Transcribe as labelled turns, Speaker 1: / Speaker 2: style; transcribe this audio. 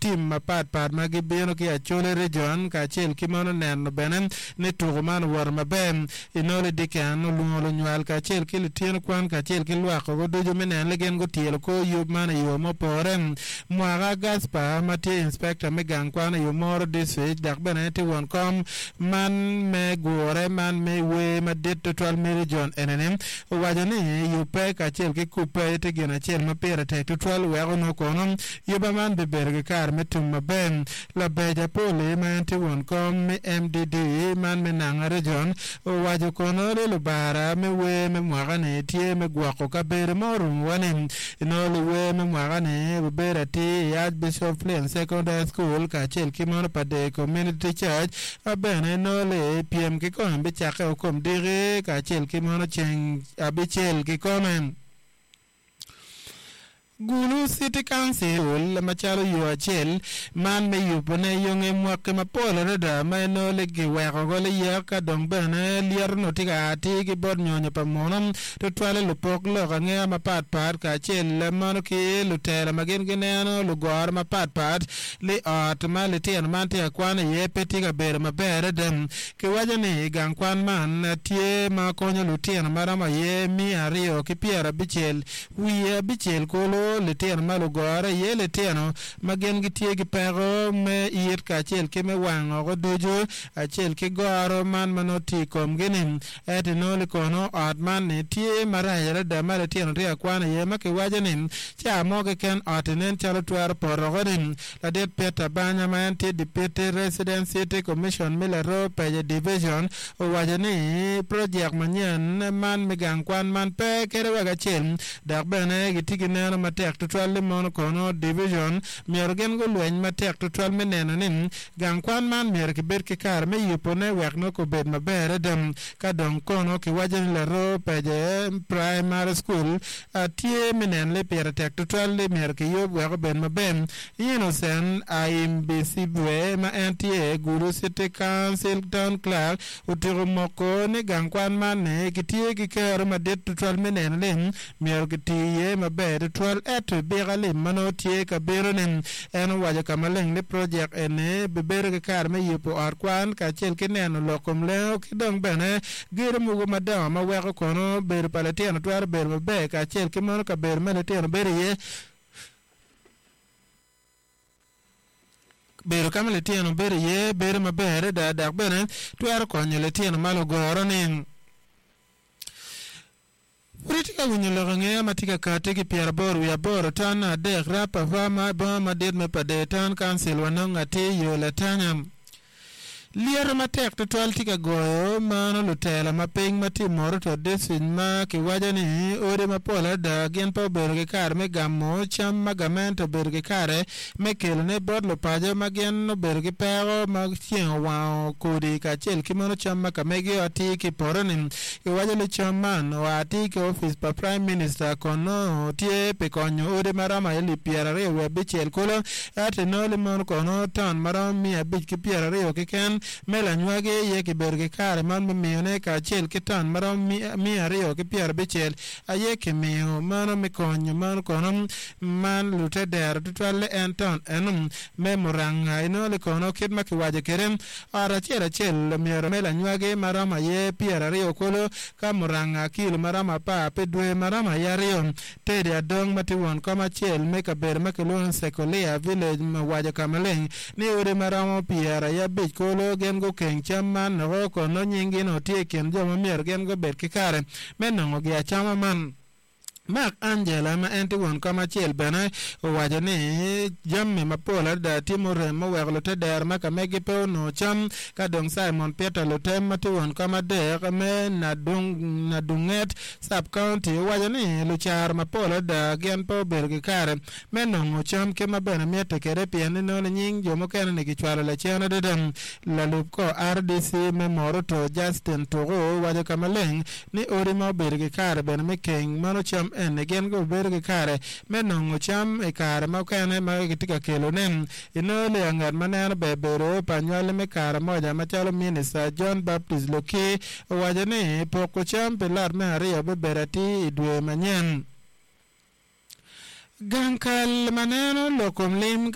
Speaker 1: tim mapat ma gibino ki Acholi region kaachiel ki mono neno bene ni tugo man war maber inole dikan lungo nywal kaachiel ki lutino kwan kaachiel ki lwako go dujo minen legen go tielo ko yub man yo mopore Mwaga Gaspar mati inspector megang kwan yo moro district dak bene ti won kom man me gore man me we madit to 12 region enene wajani yupe kaachiel ki kupe te gina chiel mapira te to 12 wego no kono yuba man beberge kar metum maber la beja pole man ti won kom me MDD man me nanga region wajo kono le bara me we me mwaga ne tie me gwako ka bere morum wani no le we me mwaga ne bere ti Archbishop Flynn Secondary School kaachiel ki mono pade community church abene no le PM ki kon be chake kom dire kaachiel ki mono cheng abichel ki komen Gulu City Council machalo yo achel man me yupone yonge mwake mapolo reda maeno legi weko gole yaka dong bene liar notika ati ki bod nyonyo pamonam to twale lupok loka ngea mapat ka achel mano ki lutera magen gineano lugor mapat li ot ma litian man tia kwane yepe tika bere mabere dem ki wajani gang kwan man tie ma konyo lutian marama ye mi ario ki piera bichel wiye bichel kolo litian malugore ye litiano magen gitie gi pero me yet kaachiel ki me wango go dujo achiel ki goro man manoti kom ginin etino likono ot man ni tie marayere da malitiano ria kwana ye make wajani cha moge ken otinen chalo twar porogodin la det peta banya man ti deputy resident city commission milero peje division wajani project manyen man megang kwan man pe kere waga chel dak bene gitigine matek to 12 mono kono division miergen go lweny matek to 12 meneno nin gang kwan man mier ki ber ki kar me yupone wek no ko bed maber dem ka dong kono ki wajen la ro peje primary school tie menen le per tek to 12 le mier ki yub wek bed maber yino sen IMBC bwe ma NTA Gulu City Council Town Clerk utiro moko ne gang kwan man ne ki tie ki kar ma det to 12 meneno len mier ki tie maber 12 et begale mano tie ka beronen en waja kamaleng ne project ene beberge kar me yipo arkwan ka chel kineno lokom leo kidong bene gere mugo madama ma weko kono ber palatiano twar ber mabe ka chel kimono ka ber meletiano ber ye bero kamele tiano ber ye ber maber da dak bene twar konyo letiano malo goro nin Politika winyo ngea matika kateki piara boru ya boro tana dek rapa vama bama ded me pade tan council wanonga te yo latanya lier matek to 12 tika goyo mano lutela maping matimoro to desin ma ki wajani ore mapola da gen pa berge kar me gamo cham magamento berge kare me kelne bodlo paje magen no berge pero mag chien wa kodi ka chel kimono cham makamege ati ki poronin ki wajali chaman wa ati ki office pa prime minister kono tie pe konyo ore marama eli piara rewe bichel kolo ate no le mon kono tan maram mi abich ki piara rewe ki ken mela nywage ye ki berge kare man mione ka chel ki tan maram mi ario ki piara bichel aye ki miyo mano mi konyo man kono man lute der tutwale enton enum memoranga ino le kono kidma ki waje kerem ara chel miyo mela nywage marama ye piara rewe kolo ka muranga kilo marama pa pedwe marama yario tede adong matiwon kama chel meka ber makelon sekolea village mawaja kamaleng ni ore marama piara ya bich kolo gen go keng chaman no ko no nyingi no tie ken joma mier gen go ber kikare menongo gi achama man Mark Angela ma enti won kama chiel bene wajo ni jamme mapola da timore mo weglo te der maka megi pe no cham ka dong Simon Peter lo tem mati won kama der me na dunget sub county wajo ni luchar mapola da gen po berge kare me no cham ke ma bene miete kere pien no nying jomo ken ni gichwalo la chena de dem la lup ko RDC me moro to Justin Togo wajo kama leng ni ori mo berge kare bene me king mano cham en again go berge kare menongo cham e kare ma kane ma gitika kelo nen ino le angar manana bebero panywale me kare moja machalo minister John Baptist Loki wajane poko cham pelar me aria beberati idwe manyen gankal maneno lokom lim